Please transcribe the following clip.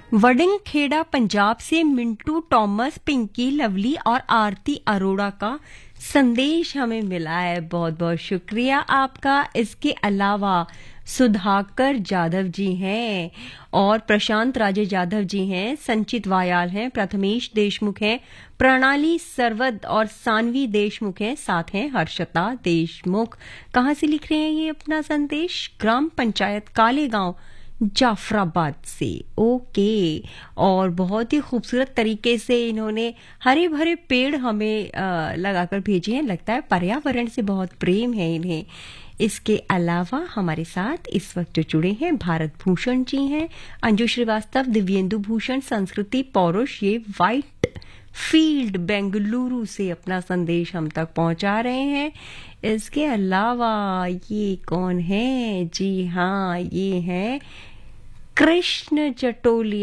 वडिंगखेड़ा पंजाब से Mintu Thomas, Pinky lovely और आरती अरोड़ा का संदेश हमें मिला है। बहुत बहुत शुक्रिया आपका। इसके अलावा सुधाकर जाधव जी हैं और प्रशांत राजे जाधव जी हैं, संचित वायाल हैं, प्रथमेश देशमुख हैं, प्रणाली सरवद और सानवी देशमुख हैं, साथ हैं हर्षता देशमुख। कहाँ से लिख रहे हैं ये अपना संदेश? ग्राम पंचायत कालेगांव, जाफराबाद से। ओके। और बहुत ही खूबसूरत तरीके से इन्होंने हरे भरे पेड़ हमें लगाकर भेजे हैं। लगता है पर्यावरण से बहुत प्रेम है इन्हें। इसके अलावा हमारे साथ इस वक्त जो जुड़े हैं भारत भूषण जी हैं, अंजू श्रीवास्तव, दिव्येंदु भूषण, संस्कृति पौरुष, ये वाइट फील्ड बेंगलुरु से अपना संदेश हम तक पहुंचा रहे हैं। इसके अलावा ये कौन है? जी हाँ, ये है कृष्ण चटोलिया।